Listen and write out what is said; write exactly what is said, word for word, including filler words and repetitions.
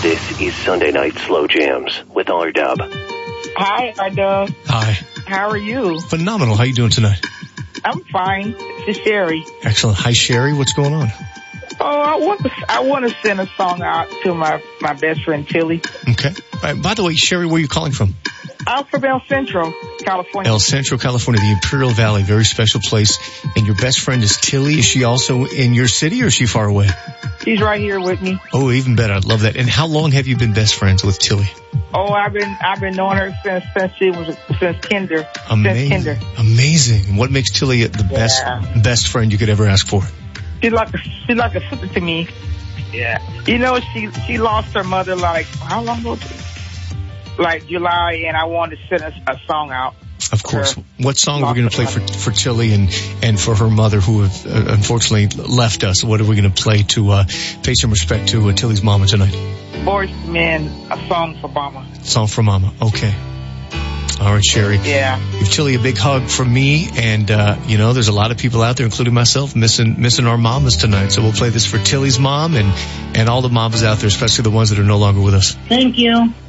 This is Sunday Night Slow Jams with R-Dub. Hi, R-Dub. Hi. How are you? Phenomenal. How you doing tonight? I'm fine. This is Sherry. Excellent. Hi, Sherry. What's going on? Oh, I want to, I want to send a song out to my, my best friend, Tilly. Okay. Right, by the way, Sherry, where are you calling from? I'm from El Centro, California. El Centro, California, the Imperial Valley, very special place. And your best friend is Tilly. Is she also in your city or is she far away? She's right here with me. Oh, even better. I love that. And how long have you been best friends with Tilly? Oh, I've been, I've been knowing her since, since she was, since kinder. Amazing. Since kinder. Amazing. What makes Tilly the Yeah. best, best friend you could ever ask for? She's like a, she's like a sister to me. Yeah. You know, she, she lost her mother like, how long ago? Like July, and I wanted to send a, a song out. Of course. Her. What song are we going to play for, for Tilly and, and for her mother who have uh, unfortunately left us? What are we going to play to uh, pay some respect to uh, Tilly's mama tonight? Boys to Men, a song for Mama. Song for Mama. Okay. All right, Sherry. Yeah. Give Tilly a big hug from me, and uh, you know, there's a lot of people out there, including myself, missing missing our mamas tonight. So we'll play this for Tilly's mom and and all the mamas out there, especially the ones that are no longer with us. Thank you.